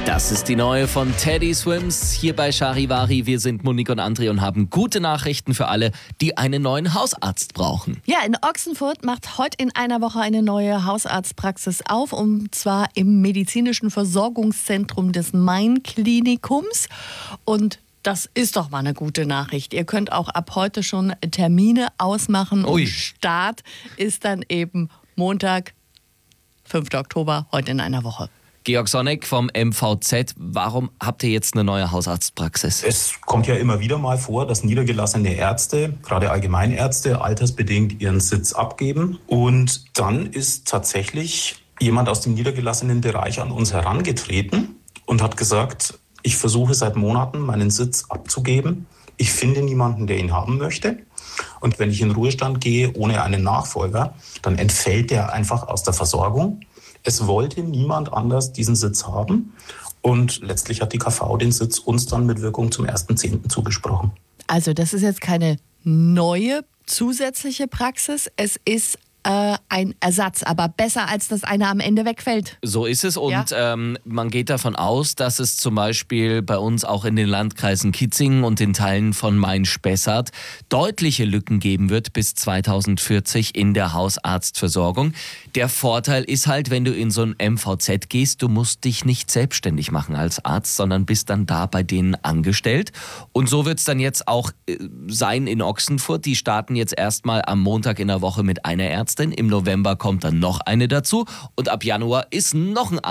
Das ist die neue von Teddy Swims hier bei Charivari. Wir sind Monique und André und haben gute Nachrichten für alle, die einen neuen Hausarzt brauchen. Ja, in Ochsenfurt macht heute in einer Woche eine neue Hausarztpraxis auf, und zwar im medizinischen Versorgungszentrum des Main-Klinikums. Und das ist doch mal eine gute Nachricht. Ihr könnt auch ab heute schon Termine ausmachen. Ui. Und Start ist dann eben Montag, 5. Oktober, heute in einer Woche. Georg Sonneck vom MVZ, warum habt ihr jetzt eine neue Hausarztpraxis? Es kommt ja immer wieder mal vor, dass niedergelassene Ärzte, gerade Allgemeinärzte, altersbedingt ihren Sitz abgeben. Und dann ist tatsächlich jemand aus dem niedergelassenen Bereich an uns herangetreten und hat gesagt, ich versuche seit Monaten meinen Sitz abzugeben. Ich finde niemanden, der ihn haben möchte. Und wenn ich in Ruhestand gehe ohne einen Nachfolger, dann entfällt der einfach aus der Versorgung. Es wollte niemand anders diesen Sitz haben. Und letztlich hat die KV den Sitz uns dann mit Wirkung zum 1.10. zugesprochen. Also das ist jetzt keine neue zusätzliche Praxis. Es ist ein Ersatz, aber besser, als dass einer am Ende wegfällt. So ist es und man geht davon aus, dass es zum Beispiel bei uns auch in den Landkreisen Kitzingen und in Teilen von Main-Spessart deutliche Lücken geben wird bis 2040 in der Hausarztversorgung. Der Vorteil ist halt, wenn du in so ein MVZ gehst, du musst dich nicht selbstständig machen als Arzt, sondern bist dann da bei denen angestellt. Und so wird es dann jetzt auch sein in Ochsenfurt. Die starten jetzt erstmal am Montag in der Woche mit einer Ärztin. Im November kommt dann noch eine dazu und ab Januar ist noch ein